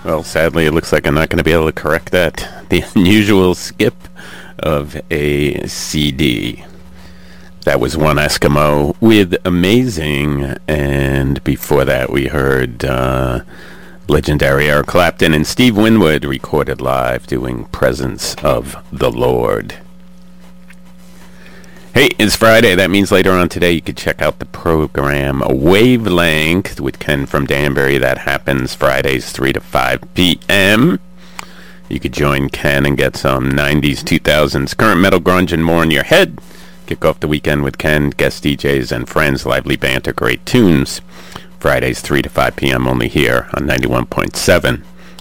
Well, sadly, it looks like I'm not going to be able to correct that. The unusual skip of a CD. That was One Eskimo with Amazing, and before that we heard legendary Eric Clapton and Steve Winwood recorded live doing Presence of the Lord. Hey, it's Friday. That means later on today you could check out the program Wavelength with Ken from Danbury. That happens Fridays 3 to 5 p.m. You could join Ken and get some 90s, 2000s, current metal, grunge, and more in your head. Kick off the weekend with Ken, guest DJs, and friends, lively banter, great tunes. Fridays 3 to 5 p.m. only here on 91.7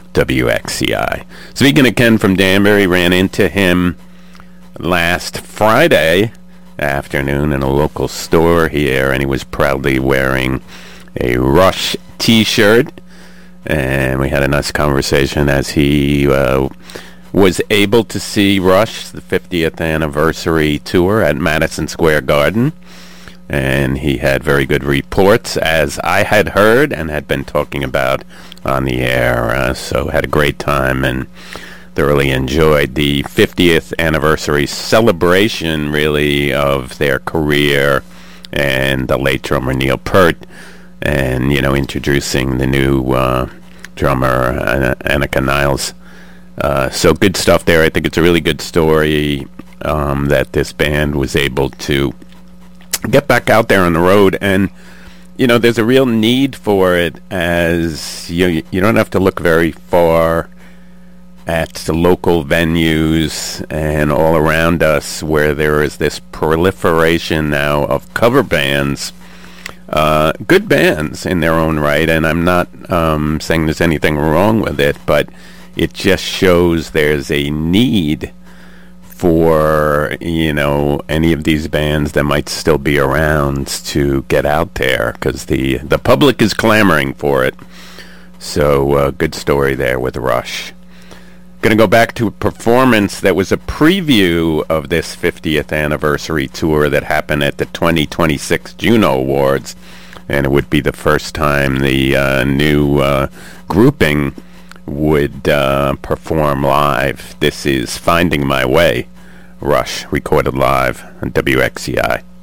WXCI. Speaking of Ken from Danbury, ran into him last Friday afternoon in a local store here, and he was proudly wearing a Rush t-shirt, and we had a nice conversation as he was able to see Rush, the 50th anniversary tour at Madison Square Garden, and he had very good reports, as I had heard and had been talking about on the air, so had a great time and thoroughly enjoyed the 50th anniversary celebration, really, of their career and the late drummer Neil Peart, and, you know, introducing the new drummer, Annika Niles. So good stuff there. I think it's a really good story that this band was able to get back out there on the road, and, you know, there's a real need for it, as you don't have to look very far at the local venues and all around us where there is this proliferation now of cover bands, good bands in their own right, and I'm not saying there's anything wrong with it, but it just shows there's a need for, you know, any of these bands that might still be around to get out there, because the public is clamoring for it. So good story there with Rush. Going to go back to a performance that was a preview of this 50th anniversary tour that happened at the 2026 Juno Awards, and it would be the first time the new grouping would perform live. This is Finding My Way, Rush, recorded live on WXCI.